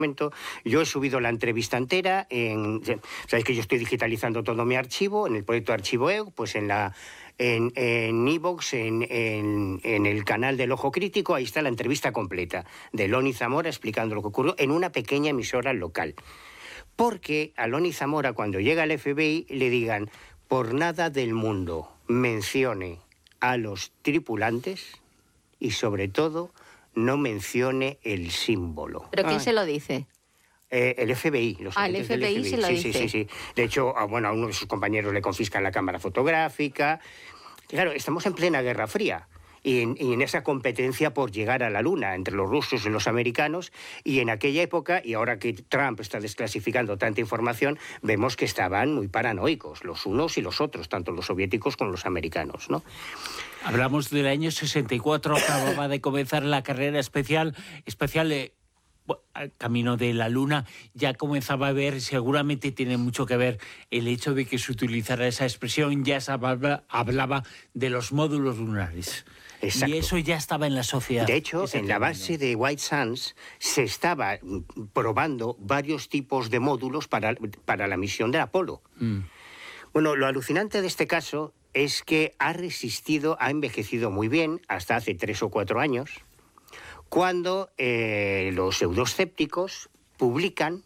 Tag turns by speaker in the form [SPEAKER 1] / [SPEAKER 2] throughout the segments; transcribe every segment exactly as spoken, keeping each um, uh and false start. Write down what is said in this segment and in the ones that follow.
[SPEAKER 1] momento. Yo he subido la entrevista entera. En, sabéis que yo estoy digitalizando todo mi archivo en el proyecto Archivo E U, pues en la en en iVoox, en, en, en el canal del Ojo Crítico, ahí está la entrevista completa de Loni Zamora explicando lo que ocurrió en una pequeña emisora local. Porque a Loni Zamora, cuando llega al F B I, le digan, por nada del mundo mencione a los tripulantes y sobre todo no mencione el símbolo.
[SPEAKER 2] ¿Pero quién
[SPEAKER 1] ah.
[SPEAKER 2] se lo dice?
[SPEAKER 1] Eh, el F B I. Los
[SPEAKER 2] ah, el F B I, F B I se lo
[SPEAKER 1] sí,
[SPEAKER 2] dice.
[SPEAKER 1] Sí, sí, sí. De hecho, a, bueno, a uno de sus compañeros le confiscan la cámara fotográfica. Claro, estamos en plena Guerra Fría. Y en, y en esa competencia por llegar a la Luna entre los rusos y los americanos, y en aquella época, y ahora que Trump está desclasificando tanta información, vemos que estaban muy paranoicos, los unos y los otros, tanto los soviéticos como los americanos, ¿no?
[SPEAKER 3] Hablamos del año sesenta y cuatro, acababa de comenzar la carrera especial, especial eh, Camino de la Luna. Ya comenzaba a ver, seguramente tiene mucho que ver el hecho de que se utilizara esa expresión, ya se hablaba, hablaba de los módulos lunares.
[SPEAKER 1] Exacto.
[SPEAKER 3] Y eso ya estaba en la sociedad.
[SPEAKER 1] De hecho, en la base de White Sands se estaba probando varios tipos de módulos para, para la misión del Apolo. Mm. Bueno, lo alucinante de este caso es que ha resistido, ha envejecido muy bien hasta hace tres o cuatro años, cuando eh, los pseudoescépticos publican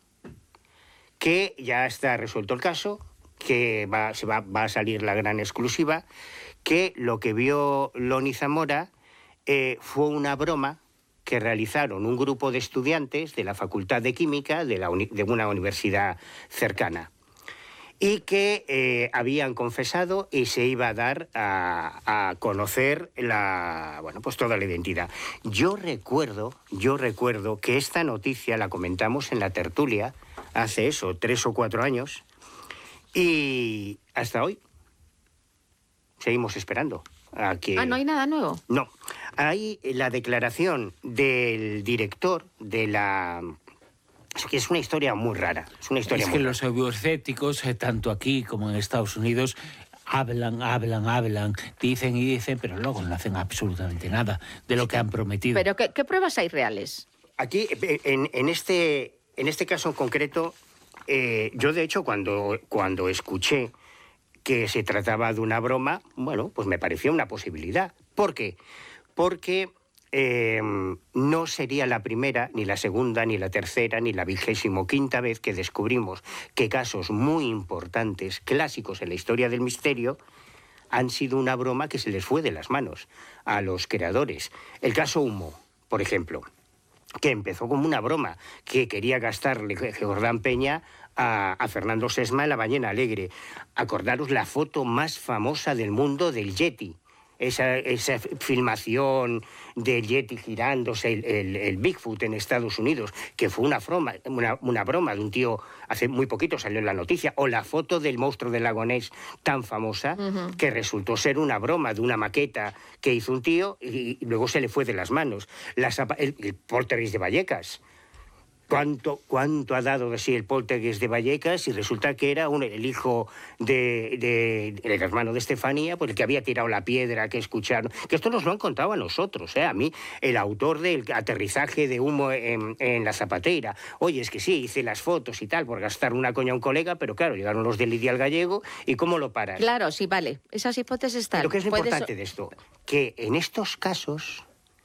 [SPEAKER 1] que ya está resuelto el caso, que va, se va, va a salir la gran exclusiva, que lo que vio Loni Zamora eh, fue una broma que realizaron un grupo de estudiantes de la Facultad de Química de, la uni de una universidad cercana, y que eh, habían confesado y se iba a dar a, a conocer la, bueno, pues toda la identidad. Yo recuerdo, yo recuerdo que esta noticia la comentamos en la tertulia hace eso, tres o cuatro años, y hasta hoy seguimos esperando a que...
[SPEAKER 2] Ah, ¿no hay nada nuevo?
[SPEAKER 1] No, hay la declaración del director de la... Es que es una historia muy rara. Es una historia
[SPEAKER 3] es
[SPEAKER 1] muy
[SPEAKER 3] que
[SPEAKER 1] rara.
[SPEAKER 3] Los pseudoescépticos, eh, tanto aquí como en Estados Unidos, hablan, hablan, hablan, dicen y dicen, pero luego no hacen absolutamente nada de lo que han prometido.
[SPEAKER 2] ¿Pero qué, qué pruebas hay reales?
[SPEAKER 1] Aquí, en, en, este, en este caso en concreto, eh, yo de hecho cuando, cuando escuché que se trataba de una broma, bueno, pues me pareció una posibilidad. ¿Por qué? Porque... Eh, no sería la primera, ni la segunda, ni la tercera, ni la vigésimo quinta vez que descubrimos que casos muy importantes, clásicos en la historia del misterio, han sido una broma que se les fue de las manos a los creadores. El caso Humo, por ejemplo, que empezó como una broma, que quería gastarle Jordán Peña a, a Fernando Sesma en La Ballena Alegre. Acordaros la foto más famosa del mundo del Yeti. Esa, esa filmación del Yeti girándose, el, el, el Bigfoot en Estados Unidos, que fue una broma, una, una broma de un tío, hace muy poquito salió en la noticia, o la foto del monstruo del lago Ness tan famosa, uh-huh. que resultó ser una broma de una maqueta que hizo un tío y, y luego se le fue de las manos. Las, el, el poltergeist de Vallecas. ¿Cuánto, ¿Cuánto ha dado de sí el poltergeist de Vallecas? Y resulta que era un, el hijo de, de, del hermano de Estefanía, pues el que había tirado la piedra, que escucharon. Que esto nos lo han contado a nosotros, ¿eh? A mí, el autor del aterrizaje de Humo en, en la Zapateira. Oye, es que sí, hice las fotos y tal, por gastar una coña a un colega, pero claro, llegaron los de Lidia al Gallego, ¿y cómo lo paras?
[SPEAKER 2] Claro, sí, vale. Esas hipótesis están.
[SPEAKER 1] Lo que es lo
[SPEAKER 2] Puedes...
[SPEAKER 1] importante de esto, que en estos casos...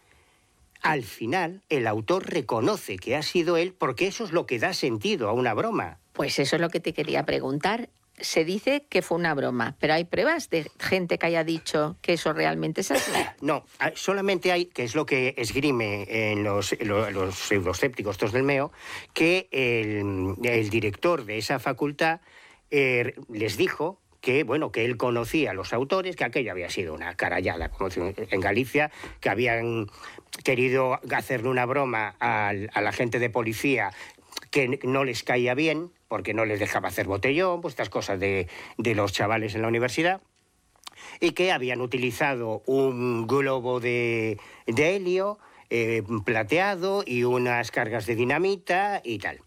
[SPEAKER 1] Al final, el autor reconoce que ha sido él porque eso es lo que da sentido a una broma.
[SPEAKER 2] Pues eso es lo que te quería preguntar. Se dice que fue una broma, pero ¿hay pruebas de gente que haya dicho que eso realmente es así?
[SPEAKER 1] No, solamente hay, que es lo que esgrime en los, los, los pseudoescépticos estos del Meo, que el, el director de esa facultad eh, les dijo que, bueno, que él conocía a los autores, que aquello había sido una carallada, como en Galicia, que habían querido hacerle una broma al, a la gente de policía que no les caía bien, porque no les dejaba hacer botellón, pues estas cosas de, de los chavales en la universidad, y que habían utilizado un globo de, de helio eh, plateado y unas cargas de dinamita y tal.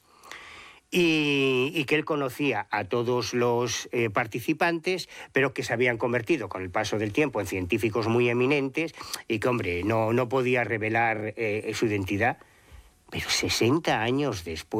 [SPEAKER 1] Y, y que él conocía a todos los eh, participantes, pero que se habían convertido con el paso del tiempo en científicos muy eminentes y que, hombre, no, no podía revelar eh, su identidad. Pero sesenta años después...